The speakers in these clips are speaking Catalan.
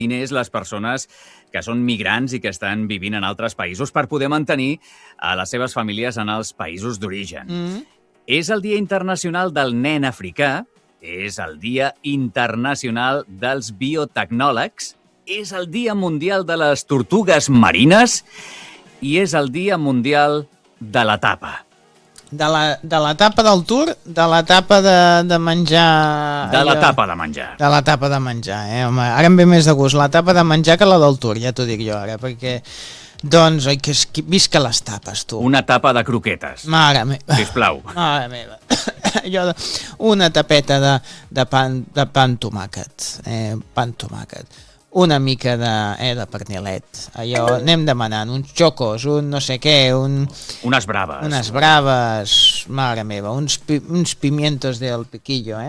diners les persones que són migrants i que estan vivint en altres països per poder mantenir a les seves famílies en els països d'origen. És el Dia Internacional del Nen Africà, és el Dia Internacional dels Biotecnòlegs, és el Dia Mundial de les Tortugues Marines i és el Dia Mundial de la Tapa. De la tapa del tour, de la tapa de menjar... De la tapa de menjar. De la tapa de menjar, home. Ara em ve més de gust la tapa de menjar que la del tour, ja t'ho dic jo ara, perquè... Doncs, oi, que visca les tapes, tu. Una tapa de croquetes. Mare meva. Sisplau. Mare meva. Una tapeta de pan tomàquet. Pan tomàquet. Una mica de pernilet. Allò, anem demanant uns xocos, un no sé què, unes braves. Unes braves, mare meva, uns pimientos del piquillo,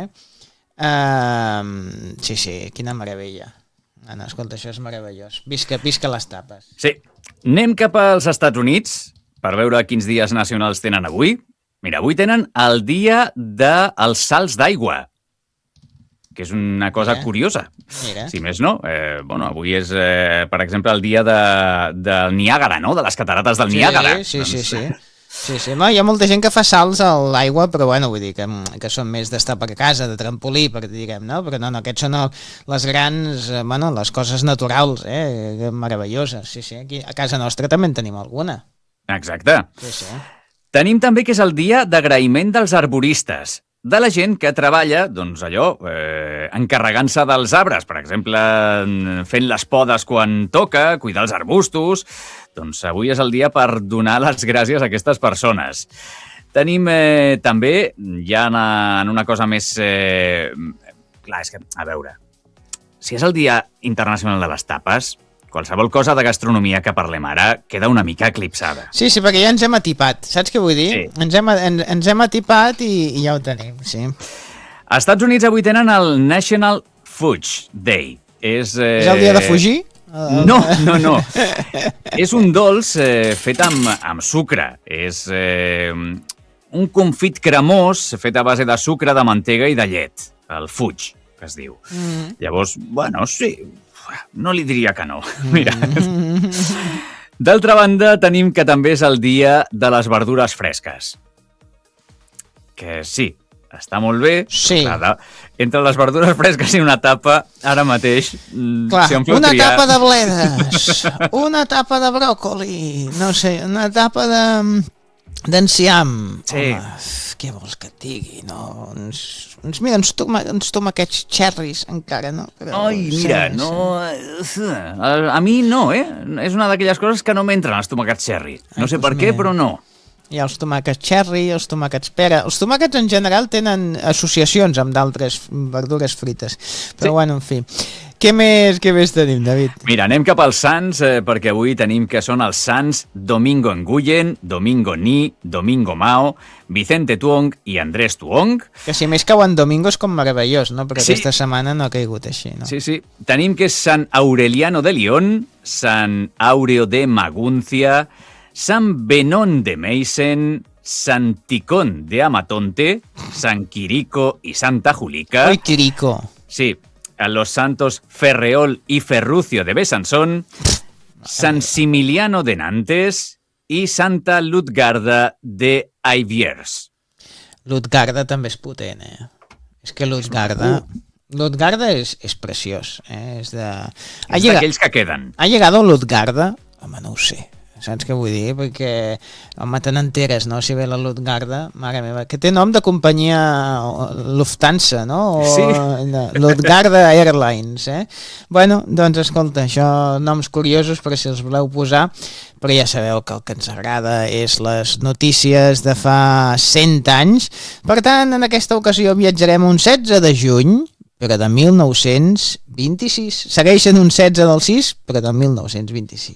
sí, quina meravella. No, escolta, això és meravellós. Visca les tapes. Sí. Anem cap als Estats Units per veure quins dies nacionals tenen avui. Mira, avui tenen el dia dels salts d'aigua, que és una cosa curiosa. Mira. Si més no, avui és, per exemple, el dia del Niàgara, no? De les catarates del Niàgara. Sí. No, hi ha molta gent que fa salts a l'aigua, però vull dir que són més d'estar per casa, de trampolí, diguem, no? Però no, aquests són les grans, les coses naturals, meravelloses. Sí, aquí a casa nostra també en tenim alguna. Exacte. Sí. Tenim també que és el dia d'agraïment dels arboristes, de la gent que treballa, doncs allò, encarregant-se dels arbres, per exemple, fent les podes quan toca, cuidar els arbustos. Doncs avui és el dia per donar les gràcies a aquestes persones. Tenim també, ja en una cosa més... Clar, és que, a veure, si és el Dia Internacional de les Tapes, qualsevol cosa de gastronomia que parlem ara queda una mica eclipsada. Sí, perquè ja ens hem atipat, saps què vull dir? Sí. Ens hem atipat i ja ho tenim, sí. Als Estats Units avui tenen el National Fudge Day. És el dia de fugir? No. És un dolç fet amb sucre. És un confit cremós fet a base de sucre, de mantega i de llet. El fudge, que es diu. Llavors, sí... No li diria que no. Mira. D'altra banda, tenim que també és el dia de les verdures fresques. Que sí, està molt bé. Sí. Entre les verdures fresques i una tapa, ara mateix... Clar, si una tapa de bledes, una tapa de bròcoli, no sé, una tapa d'enciam. Sí. Home, què vols que et digui, no? Mira, uns tomaquets xerris encara, no? Però, mira, sí, no... Sí. A mi no, És una d'aquelles coses que no m'entren, els tomàquets xerri. No sé per què, però no. Hi ha els tomàquets xerri, els tomàquets pera... Els tomàquets en general tenen associacions amb d'altres verdures frites. Però, en fi... Què més tenim, David? Mira, anem cap als sants, perquè avui tenim que són els sants Domingo Nguyen, Domingo Ni, Domingo Mao, Vicente Tuong i Andrés Tuong. Que si més cau en Domingo és com meravellós, no? Però aquesta setmana no ha caigut així, no? Sí. Tenim que és Sant Aureliano de León, Sant Aureo de Maguncia, Sant Benon de Meissen, Sant Ticón de Amatonte, Sant Quirico i Santa Julica. Oi, Quirico. Sí, a los santos Ferreol y Ferrucio de Besançon, San Similiano de Nantes i Santa Lutgarda de Aiviers. Lutgarda també és potent, És que Lutgarda és preciós, És d'aquells que queden. ¿Ha llegado Lutgarda? Home, no ho sé. Saps què vull dir? Perquè, home, te n'enteres, no? Si ve la Lutgarda, mare meva, que té nom de companyia Lufthansa, no? Sí. Lutgarda Airlines, Bueno, doncs, escolta, això, noms curiosos per si els voleu posar, però ja sabeu que el que ens agrada és les notícies de fa 100 anys. Per tant, en aquesta ocasió viatjarem un 16 de juny, però de 1926. Segueixen un 16 del 6, però de 1926.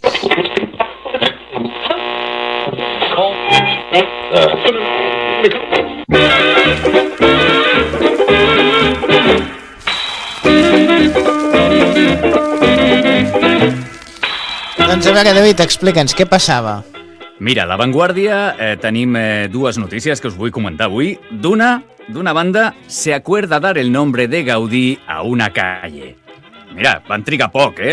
Doncs a veure, David, explica'ns, què passava? Mira, a La Vanguardia tenim dues notícies que us vull comentar avui. D'una banda, se acuerda dar el nombre de Gaudí a una calle. Mira, van trigar poc,